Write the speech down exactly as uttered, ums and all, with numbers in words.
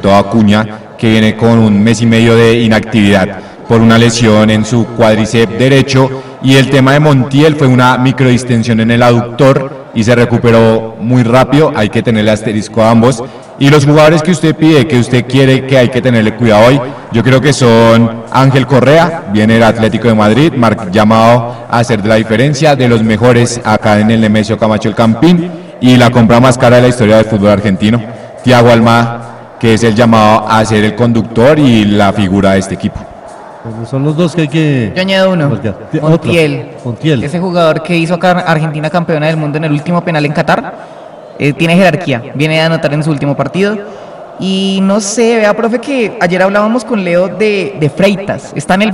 todo Acuña, que viene con un mes y medio de inactividad por una lesión en su cuádriceps derecho, y el tema de Montiel fue una microdistensión en el aductor y se recuperó muy rápido. Hay que tenerle asterisco a ambos. Y los jugadores que usted pide, que usted quiere que hay que tenerle cuidado hoy, yo creo que son Ángel Correa, viene el Atlético de Madrid, mar- llamado a hacer la diferencia, de los mejores acá en el Nemesio Camacho El Campín, y la compra más cara de la historia del fútbol argentino, Thiago Almada, que es el llamado a ser el conductor y la figura de este equipo. Son los dos que hay que... Yo añado uno, voltear. Montiel, Otro, Montiel. ese jugador que hizo a Argentina campeona del mundo en el último penal en Qatar, eh, tiene jerarquía, viene a anotar en su último partido. Y no sé, vea, profe, que ayer hablábamos con Leo de, de Freitas, está en el